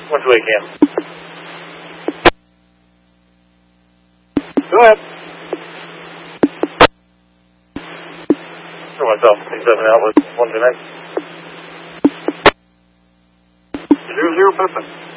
128 cam. Go ahead. For myself, 27 outlet, 129. 00 Pepin.